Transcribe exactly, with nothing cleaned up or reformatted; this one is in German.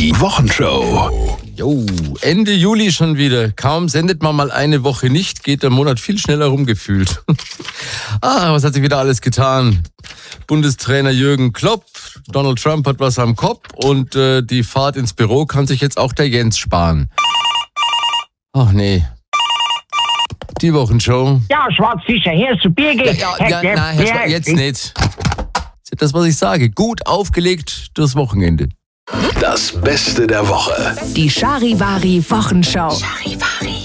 Die Wochenshow. Jo, Ende Juli schon wieder. Kaum sendet man mal eine Woche nicht, geht der Monat viel schneller rumgefühlt. ah, was hat sich wieder alles getan? Bundestrainer Jürgen Klopp, Donald Trump hat was am Kopf und äh, die Fahrt ins Büro kann sich jetzt auch der Jens sparen. Ach nee. Die Wochenshow. Ja, Schwarzfischer, hier ist zu Birgit. Ja, ja, ja, nein, Herr Schwa- jetzt nicht. Das ist das, was ich sage. Gut aufgelegt durchs Wochenende. Das Beste der Woche. Die Charivari Wochenschau. Charivari.